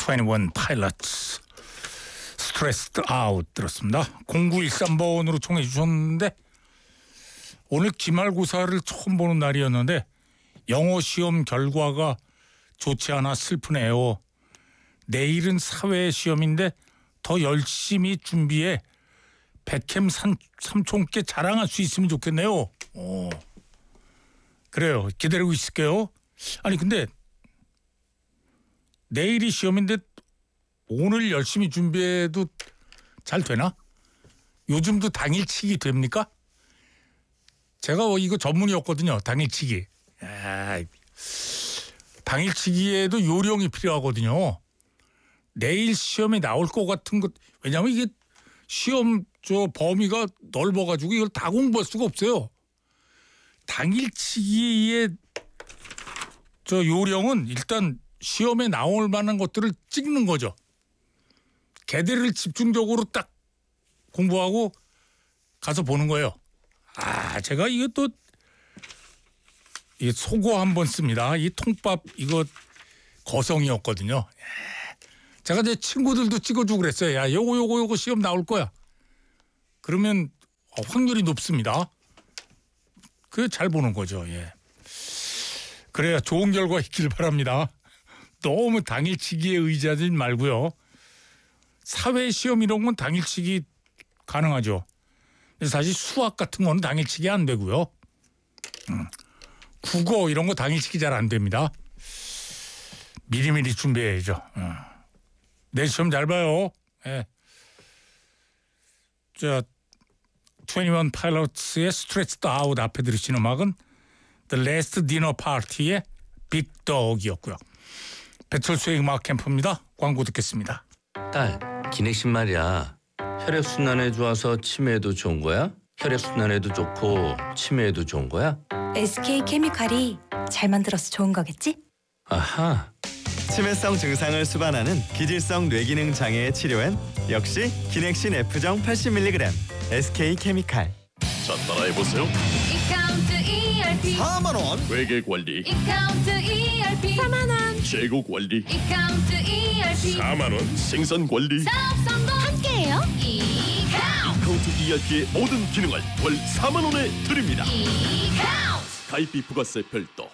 21 파일럿스 스트레스드 아웃 들었습니다. 0913번으로 청해 주셨는데 오늘 기말고사를 처음 보는 날이었는데 영어 시험 결과가 좋지 않아 슬프네요. 내일은 사회시험인데 더 열심히 준비해 백햄 삼촌께 자랑할 수 있으면 좋겠네요. 그래요. 기다리고 있을게요. 아니 근데 내일이 시험인데 오늘 열심히 준비해도 잘 되나? 요즘도 당일치기 됩니까? 제가 이거 전문이었거든요. 당일치기. 당일치기에도 요령이 필요하거든요. 내일 시험에 나올 것 같은 것, 왜냐하면 이게 시험 범위가 넓어가지고 이걸 다 공부할 수가 없어요. 당일치기의 요령은 일단 시험에 나올 만한 것들을 찍는 거죠. 걔들을 집중적으로 딱 공부하고 가서 보는 거예요. 제가 이것도 속어 한번 씁니다. 이 통밥 이거 거성이었거든요. 제가 제 친구들도 찍어주고 그랬어요. 야, 요거 시험 나올 거야. 그러면 확률이 높습니다. 그게 잘 보는 거죠. 예. 그래야 좋은 결과 있길 바랍니다. 너무 당일치기에 의지하지 말고요. 사회시험 이런 건 당일치기 가능하죠. 사실 수학 같은 건 당일치기 안 되고요. 국어 이런 거 당일치기 잘 안 됩니다. 미리미리 준비해야죠. 내일 시험 잘 봐요. 예. 21 파일럿스의 Stretched Out 앞에 들으신 음악은 The Last Dinner Party의 Big Dog이었고요. 배철수의 음악 캠프입니다. 광고 듣겠습니다. 딸, 기내식 말이야. 혈액순환에 좋아서 치매에도 좋은 거야? 혈액순환에도 좋고 치매에도 좋은 거야? SK 케미칼이 잘 만들어서 좋은 거겠지? 아하. 치매성 증상을 수반하는 기질성 뇌기능 장애의 치료엔 역시 기넥신 F정 80mg SK 케미칼. 자, 따라해보세요. 이카운트 ERP 4만원. 회계 관리, 이카운트 ERP 4만원 재고 관리, 이카운트 ERP 4만원 생산 관리. 사업 성공 함께해요. 이카운트 카운트 ERP의 모든 기능을 월 4만원에 드립니다. 이카운트 가입비 부가세 별도,